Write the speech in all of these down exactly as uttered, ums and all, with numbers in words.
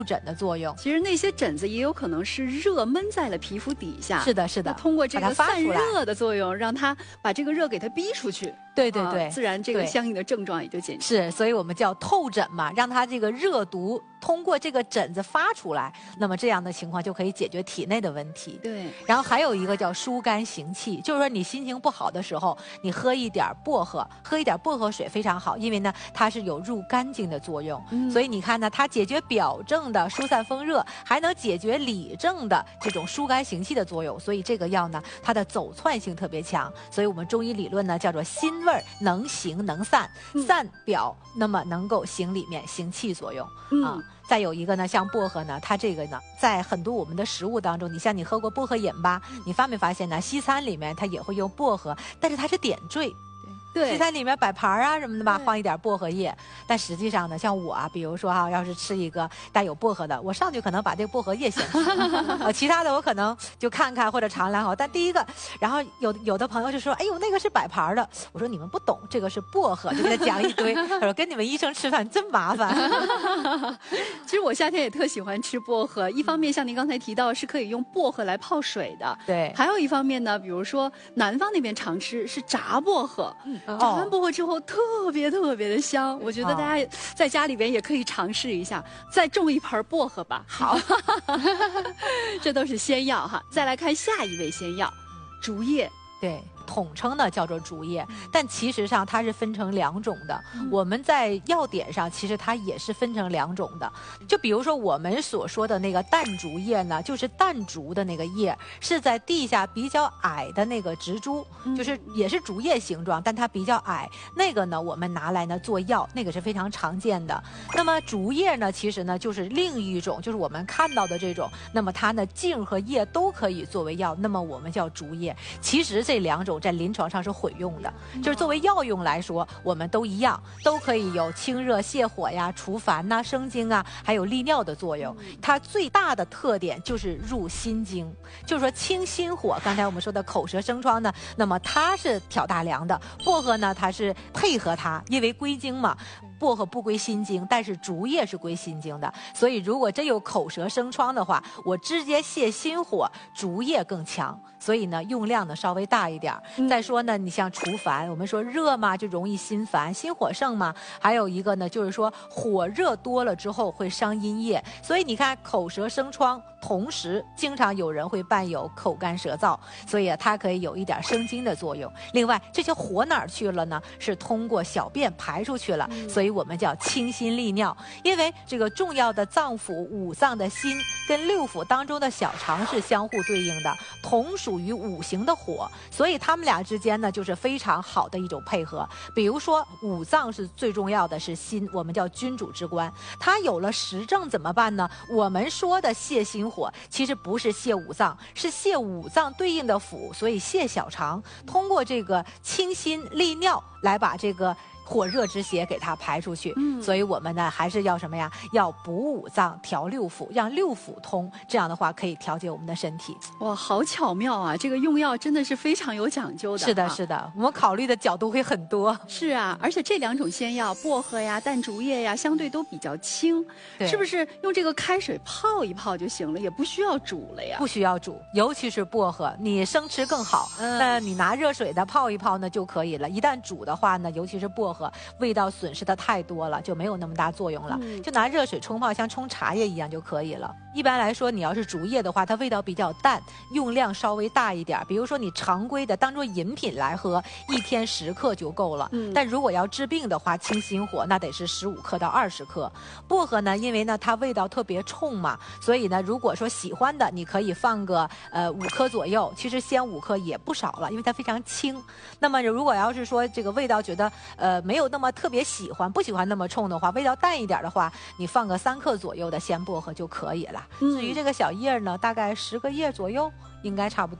疹的作用。 其实那些疹子也有可能是热闷在了皮肤底下。 是的，是的。 通过这个散热的作用，让它把这个热给它逼出去。 对对对、 啊，自然这个相应的症状也就减轻。 是，所以我们叫透疹嘛，让它这个热毒通过这个疹子发出来，那么这样的情况就可以解决体内的问题。 对。 然后还有一个叫疏肝行气，就是说你心情不好的时候，你喝一点薄荷，喝一点薄荷水非常好，因为呢它是有入肝经的作用。嗯、所以你看呢，它解决表症的疏散风热，还能解决里症的这种疏肝行气的作用。所以这个药呢，它的走窜性特别强。所以我们中医理论呢叫做辛味儿能行能散，散表那么能够行里面行气作用、嗯、啊。再有一个呢，像薄荷呢，它这个呢，在很多我们的食物当中，你像你喝过薄荷饮吧，你发没发现呢？西餐里面它也会用薄荷，但是它是点缀。 对， 西餐里面摆盘啊什么的吧，放一点薄荷叶。但实际上呢，像我啊，比如说哈、啊，要是吃一个带有薄荷的，我上去可能把这个薄荷叶先吃，呃，其他的我可能就看看或者尝两口。但第一个，然后有有的朋友就说，哎呦，那个是摆盘的。我说你们不懂，这个是薄荷，就给他讲一堆。他说跟你们医生吃饭真麻烦。 其实我夏天也特喜欢吃薄荷，一方面像您刚才提到是可以用薄荷来泡水的， 对。 还有一方面呢，比如说南方那边常吃是炸薄荷。嗯炸完薄荷之后特别特别的香，我觉得大家在家里边也可以尝试一下，再种一盆薄荷吧。好，这都是仙药哈。再来看下一味仙药，竹叶。 对。统称呢叫做竹叶，但其实上它是分成两种的。嗯、我们在药典上其实它也是分成两种的。就比如说我们所说的那个淡竹叶呢，就是淡竹的那个叶，是在地下比较矮的那个植株，嗯、就是也是竹叶形状，但它比较矮。那个呢，我们拿来呢做药，那个是非常常见的。那么竹叶呢，其实呢就是另一种，就是我们看到的这种。那么它呢茎和叶都可以作为药，那么我们叫竹叶。其实这两种在临床上是混用的，就是作为药用来说，我们都一样，都可以有清热泻火呀、除烦呐、生津啊，还有利尿的作用。它最大的特点就是入心经，就是说清心火。刚才我们说的口舌生疮呢，那么它是挑大梁的，薄荷呢它是配合它，因为归经嘛。薄荷不归心经，但是竹叶是归心经的，所以如果真有口舌生疮的话，我直接泻心火，竹叶更强，所以呢用量呢稍微大一点。嗯、再说呢，你像除烦，我们说热嘛就容易心烦，心火盛嘛，还有一个呢就是说火热多了之后会伤阴液，所以你看口舌生疮，同时经常有人会伴有口干舌燥，所以、啊、它可以有一点生津的作用。另外这些火哪儿去了呢？是通过小便排出去了，嗯、所以我们叫清心利尿。因为这个重要的脏腑五脏的心跟六腑当中的小肠是相互对应的，同属于五行的火，所以他们俩之间呢就是非常好的一种配合。比如说五脏是最重要的是心，我们叫君主之官，它有了实症怎么办呢？我们说的泻心火其实不是泻五脏，是泻五脏对应的腑，所以泻小肠，通过这个清心利尿来把这个火热之邪给它排出去。嗯，所以我们呢还是要什么呀？要补五脏，调六腑，让六腑通，这样的话可以调节我们的身体。 哇，好巧妙啊！这个用药真的是非常有讲究的。 是的，是的，我们考虑的角度会很多。 是啊，而且这两种仙药，薄荷呀、淡竹叶呀，相对都比较轻，是不是用这个开水泡一泡就行了，也不需要煮了呀？ 不需要煮，尤其是薄荷，你生吃更好。嗯，那你拿热水的泡一泡呢就可以了。一旦煮的话呢，尤其是薄荷，味道损失的太多了，就没有那么大作用了。嗯、就拿热水冲泡，像冲茶叶一样就可以了。一般来说，你要是竹叶的话，它味道比较淡，用量稍微大一点。比如说你常规的当做饮品来喝，一天十克就够了。嗯、但如果要治病的话，清心火那得是十五克到二十克。薄荷呢，因为呢它味道特别冲嘛，所以呢，如果说喜欢的，你可以放个呃五克左右。其实先五克也不少了，因为它非常轻。那么如果要是说这个味道觉得呃没有那么特别喜欢，不喜欢那么冲的话，味道淡一点的话，你放个三克左右的鲜薄荷就可以了。嗯、至于这个小叶呢，大概十个叶左右，应该差不多。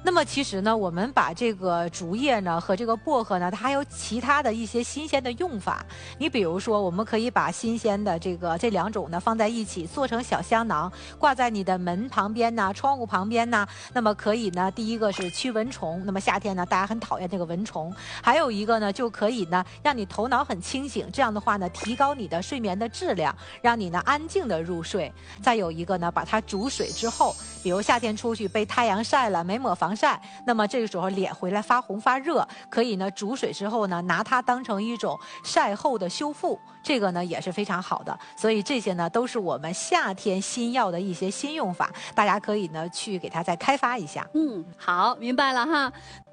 那么其实呢，我们把这个竹叶呢和这个薄荷呢，它还有其他的一些新鲜的用法。你比如说，我们可以把新鲜的这个这两种呢放在一起，做成小香囊，挂在你的门旁边呐、窗户旁边呐。那么可以呢，第一个是驱蚊虫。那么夏天呢，大家很讨厌这个蚊虫。还有一个呢，就可以呢让你头脑很清醒，这样的话呢，提高你的睡眠的质量，让你呢安静的入睡。再有一个呢，把它煮水之后，比如夏天出去被太阳晒了，没抹防晒，那么这个时候脸回来发红发热，可以呢煮水之后呢，拿它当成一种晒后的修复，这个呢也是非常好的。所以这些呢都是我们夏天新药的一些新用法，大家可以呢去给它再开发一下。 嗯，好，明白了哈。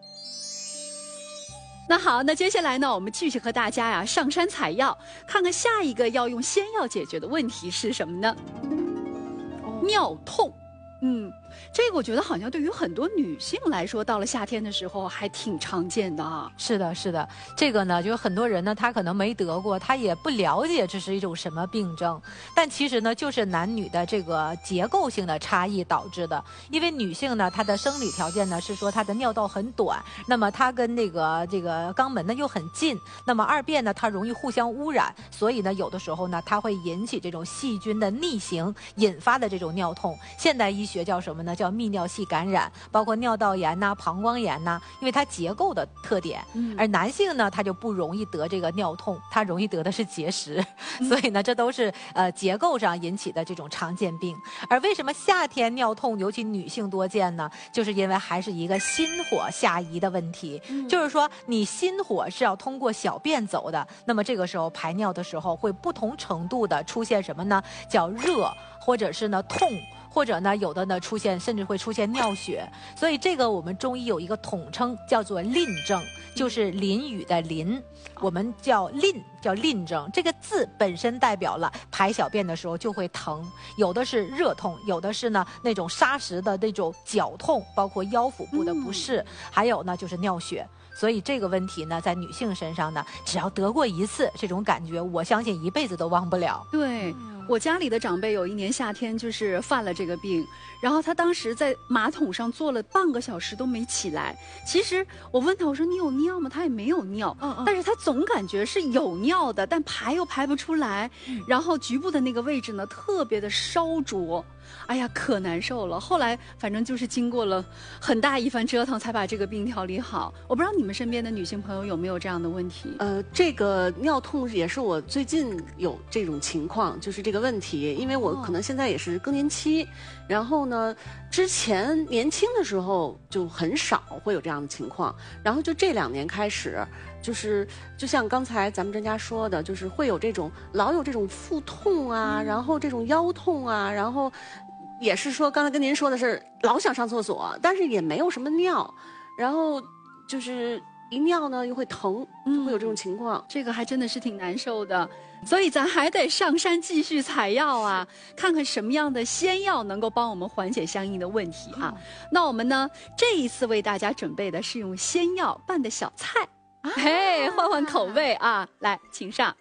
那好，那接下来呢，我们继续和大家呀上山采药，看看下一个要用仙药解决的问题是什么呢？哦、尿痛。嗯，这个我觉得好像对于很多女性来说，到了夏天的时候还挺常见的啊。 是的，是的，这个呢，就是很多人呢，他可能没得过，他也不了解这是一种什么病症，但其实呢，就是男女的这个结构性的差异导致的。因为女性呢，她的生理条件呢是说她的尿道很短，那么她跟那个这个肛门呢又很近，那么二便呢它容易互相污染，所以呢有的时候呢它会引起这种细菌的逆行引发的这种尿痛。现代医学叫什么呢？叫泌尿系感染，包括尿道炎呐、啊、膀胱炎呐、啊，因为它结构的特点。嗯、而男性呢，他就不容易得这个尿痛，他容易得的是结石，嗯、所以呢，这都是呃结构上引起的这种常见病。而为什么夏天尿痛尤其女性多见呢？就是因为还是一个心火下移的问题，嗯、就是说你心火是要通过小便走的，那么这个时候排尿的时候会不同程度的出现什么呢？叫热，或者是呢痛。或者呢，有的呢出现，甚至会出现尿血，所以这个我们中医有一个统称，叫做淋症，就是淋雨的淋，我们叫淋，叫淋症。这个字本身代表了排小便的时候就会疼，有的是热痛，有的是呢那种砂石的那种绞痛，包括腰腹部的不适，嗯、还有呢就是尿血。所以这个问题呢，在女性身上呢，只要得过一次，这种感觉，我相信一辈子都忘不了。 对。我家里的长辈有一年夏天就是犯了这个病，然后他当时在马桶上坐了半个小时都没起来。其实我问他，我说你有尿吗？他也没有尿，嗯嗯，但是他总感觉是有尿的，但排又排不出来，嗯、然后局部的那个位置呢特别的烧灼，哎呀可难受了。后来反正就是经过了很大一番折腾，才把这个病调理好。我不知道你们身边的女性朋友有没有这样的问题？ 呃，这个尿痛也是我最近有这种情况，就是这个。这个问题，因为我可能现在也是更年期，哦、然后呢，之前年轻的时候就很少会有这样的情况，然后就这两年开始，就是就像刚才咱们专家说的，就是会有这种老有这种腹痛啊，嗯、然后这种腰痛啊，然后也是说刚才跟您说的是老想上厕所，但是也没有什么尿，然后就是一尿呢又会疼，就会有这种情况， 嗯、这个还真的是挺难受的。所以咱还得上山继续采药啊，看看什么样的仙药能够帮我们缓解相应的问题啊。哦、那我们呢，这一次为大家准备的是用仙药拌的小菜，啊、嘿，换换口味啊。来，请上。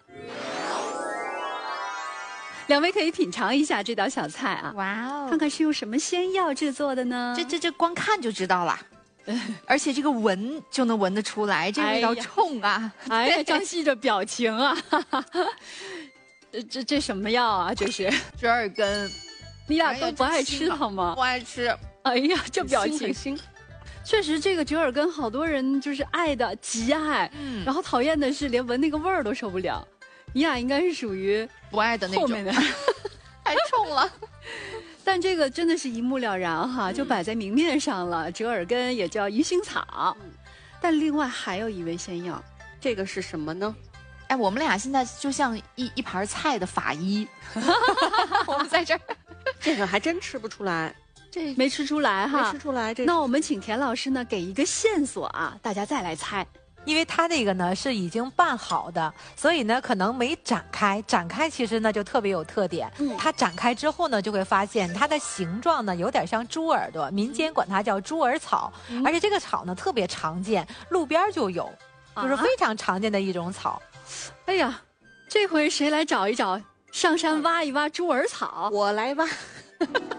两位可以品尝一下这道小菜啊。哇哦，看看是用什么仙药制作的呢？ 这这这光看就知道了。而且这个闻就能闻得出来，这味道冲啊！ 哎呀，张希这表情啊，这这这什么药啊？这是折耳根， 你俩都不爱吃它吗？ 不爱吃。 哎呀，这表情，确实这个折耳根好多人就是爱的极爱，嗯，然后讨厌的是连闻那个味儿都受不了。你俩应该是属于不爱的那种， 后面的太冲了。 但这个真的是一目了然哈，就摆在明面上了。折耳根也叫鱼腥草，嗯、但另外还有一味仙药， 这个是什么呢？ 哎，我们俩现在就像一一盘菜的法医，我们在这儿， 这个还真吃不出来， 这没吃出来哈， 没吃出来。这那我们请田老师呢给一个线索啊，大家再来猜。 因为它这个呢是已经拌好的，所以呢可能没展开。展开其实呢就特别有特点。嗯，它展开之后呢，就会发现它的形状呢有点像猪耳朵，民间管它叫猪耳草。嗯、而且这个草呢特别常见，路边就有，就是非常常见的一种草。 啊、哎呀，这回谁来找一找，上山挖一挖猪耳草？ 我来挖。